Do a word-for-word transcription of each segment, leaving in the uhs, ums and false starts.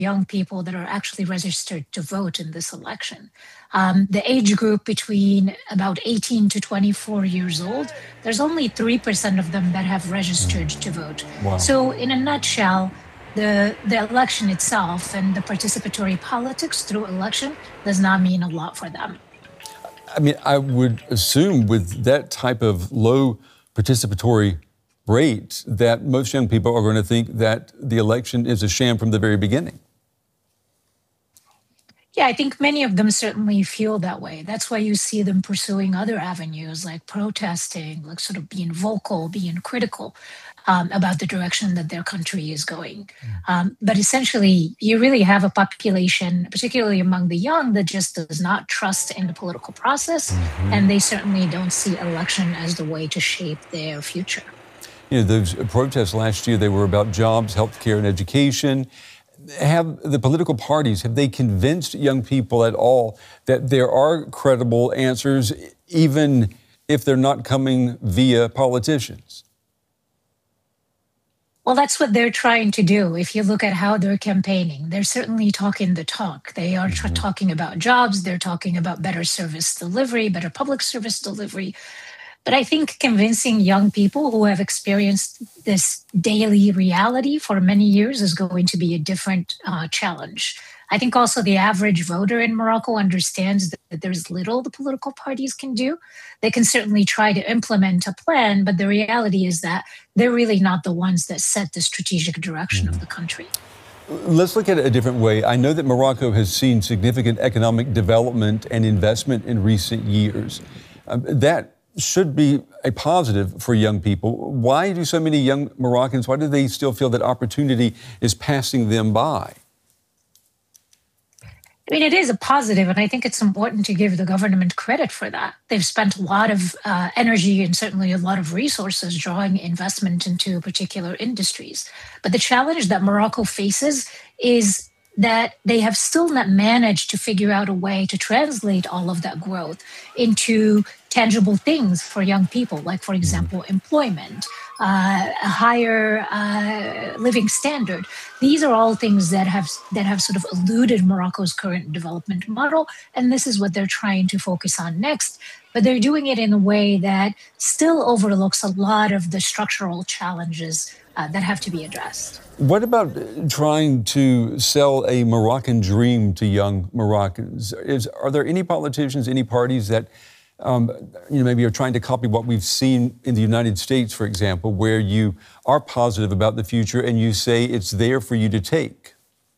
young people that are actually registered to vote in this election. Um, the age group between about eighteen to twenty-four years old, there's only three percent of them that have registered Mm. to vote. Wow. So, in a nutshell, the, the election itself and the participatory politics through election does not mean a lot for them. I mean, I would assume with that type of low participatory rate that most young people are going to think that the election is a sham from the very beginning. Yeah, I think many of them certainly feel that way. That's why you see them pursuing other avenues like protesting, like sort of being vocal, being critical um, about the direction that their country is going. Mm. Um, but essentially, you really have a population, particularly among the young, that just does not trust in the political process. Mm-hmm. And they certainly don't see election as the way to shape their future. You know, those protests last year, they were about jobs, healthcare, and education. Have the political parties, have they convinced young people at all that there are credible answers, even if they're not coming via politicians? Well, that's what they're trying to do. If you look at how they're campaigning, they're certainly talking the talk. They are tr- Mm-hmm. talking about jobs, they're talking about better service delivery, better public service delivery. But I think convincing young people who have experienced this daily reality for many years is going to be a different uh, challenge. I think also the average voter in Morocco understands that there's little the political parties can do. They can certainly try to implement a plan, but the reality is that they're really not the ones that set the strategic direction Mm-hmm. of the country. Let's look at it a different way. I know that Morocco has seen significant economic development and investment in recent years. Um, that should be a positive for young people. Why do so many young Moroccans, why do they still feel that opportunity is passing them by? I mean, it is a positive, and I think it's important to give the government credit for that. They've spent a lot of uh, energy and certainly a lot of resources drawing investment into particular industries. But the challenge that Morocco faces is that they have still not managed to figure out a way to translate all of that growth into tangible things for young people, like, for example, employment, uh, a higher uh, living standard. These are all things that have that have sort of eluded Morocco's current development model, and this is what they're trying to focus on next. But they're doing it in a way that still overlooks a lot of the structural challenges uh, that have to be addressed. What about trying to sell a Moroccan dream to young Moroccans? Is, are there any politicians, any parties that um, you know, maybe are trying to copy what we've seen in the United States, for example, where you are positive about the future and you say it's there for you to take?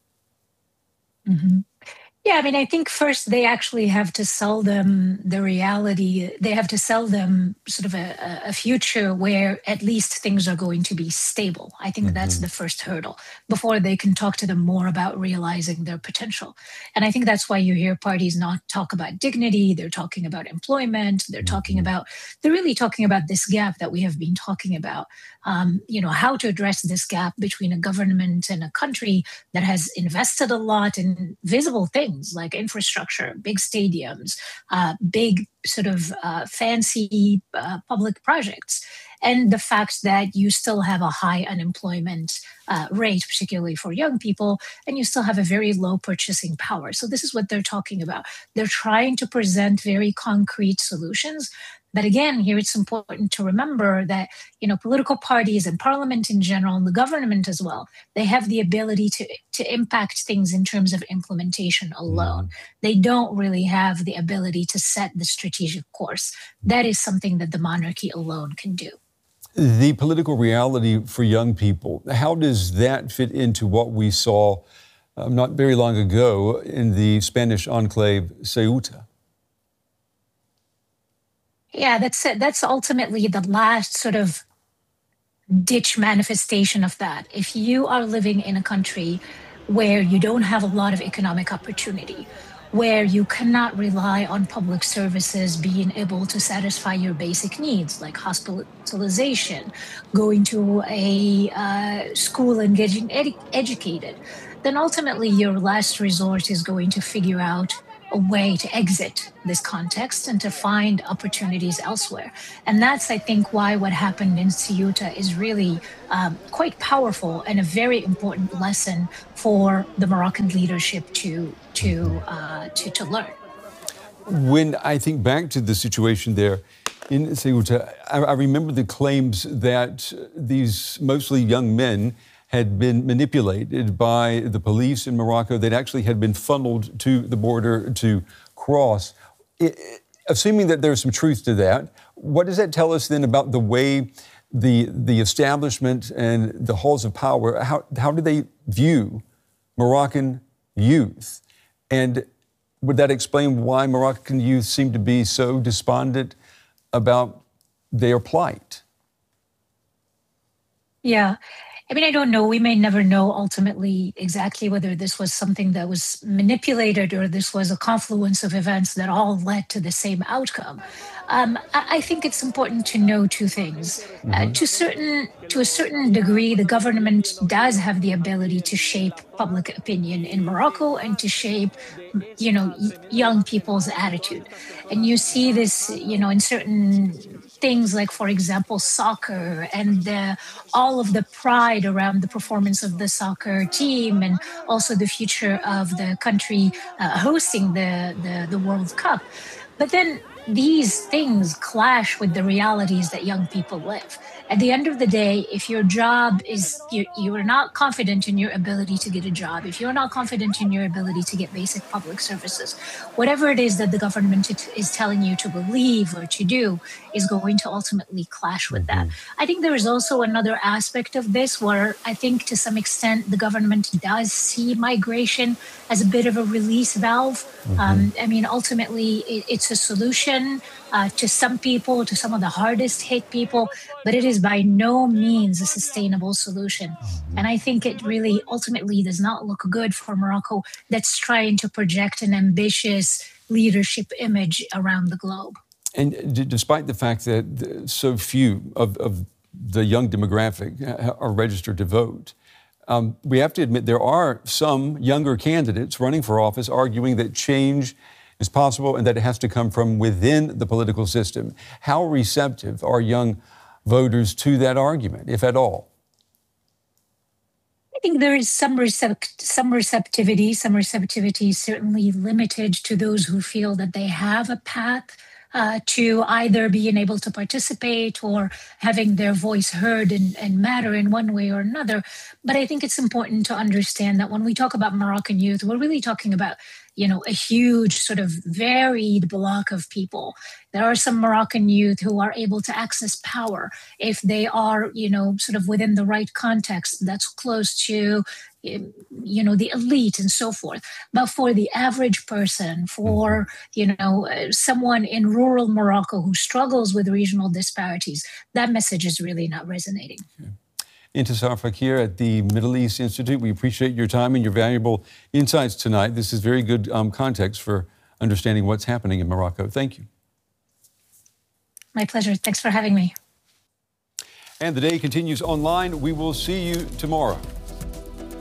Mm-hmm. Yeah, I mean, I think first they actually have to sell them the reality. They have to sell them sort of a, a future where at least things are going to be stable. I think that's Mm-hmm. the first hurdle before they can talk to them more about realizing their potential. And I think that's why you hear parties not talk about dignity. They're talking about employment. They're talking Mm-hmm. about, they're really talking about this gap that we have been talking about. Um, you know, how to address this gap between a government and a country that has invested a lot in visible things like infrastructure, big stadiums, uh, big sort of uh, fancy uh, public projects, and the fact that you still have a high unemployment uh, rate, particularly for young people, and you still have a very low purchasing power. So this is what they're talking about. They're trying to present very concrete solutions. But again, here it's important to remember that, you know, political parties and parliament in general and the government as well, they have the ability to, to impact things in terms of implementation alone. They don't really have the ability to set the strategic course. That is something that the monarchy alone can do. The political reality for young people, how does that fit into what we saw um, not very long ago in the Spanish enclave Ceuta? Yeah, that's it. That's ultimately the last sort of ditch manifestation of that. If you are living in a country where you don't have a lot of economic opportunity, where you cannot rely on public services being able to satisfy your basic needs, like hospitalization, going to a uh, school and getting edu- educated, then ultimately your last resort is going to figure out, a way to exit this context and to find opportunities elsewhere. And that's, I think, why what happened in Ceuta is really um, quite powerful and a very important lesson for the Moroccan leadership to to uh, to, to learn. When I think back to the situation there in Ceuta, I, I remember the claims that these mostly young men had been manipulated by the police in Morocco, that actually had been funneled to the border to cross. It, assuming that there's some truth to that, what does that tell us then about the way the the establishment and the halls of power, how, how do they view Moroccan youth? And would that explain why Moroccan youth seem to be so despondent about their plight? Yeah. I mean, I don't know. We may never know ultimately exactly whether this was something that was manipulated or this was a confluence of events that all led to the same outcome. Um, I, I think it's important to know two things. Mm-hmm. Uh, to certain, to a certain degree, the government does have the ability to shape public opinion in Morocco and to shape, you know, y- young people's attitude. And you see this, you know, in certain things like, for example, soccer and the, all of the pride around the performance of the soccer team and also the future of the country uh, hosting the, the, the World Cup. But then these things clash with the realities that young people live. At the end of the day, if your job is, you, you are not confident in your ability to get a job, if you're not confident in your ability to get basic public services, whatever it is that the government is telling you to believe or to do is going to ultimately clash with that. I think there is also another aspect of this where I think to some extent the government does see migration as a bit of a release valve. Mm-hmm. Um, I mean, ultimately, it, it's a solution uh, to some people, to some of the hardest hit people, but it is by no means a sustainable solution. Mm-hmm. And I think it really ultimately does not look good for Morocco that's trying to project an ambitious leadership image around the globe. And d- despite the fact that so few of, of the young demographic are registered to vote, um, we have to admit there are some younger candidates running for office arguing that change is possible and that it has to come from within the political system. How receptive are young voters to that argument, if at all? I think there is some recept- some receptivity. Some receptivity is certainly limited to those who feel that they have a path Uh, to either being able to participate or having their voice heard and, and matter in one way or another. But I think it's important to understand that when we talk about Moroccan youth, we're really talking about, you know, a huge sort of varied block of people. There are some Moroccan youth who are able to access power if they are, you know, sort of within the right context that's close to, you know, the elite and so forth. But for the average person, for, you know, uh, someone in rural Morocco who struggles with regional disparities, that message is really not resonating. Okay. Intisar Fakir at the Middle East Institute, we appreciate your time and your valuable insights tonight. This is very good um, context for understanding what's happening in Morocco. Thank you. My pleasure. Thanks for having me. And the day continues online. We will see you tomorrow.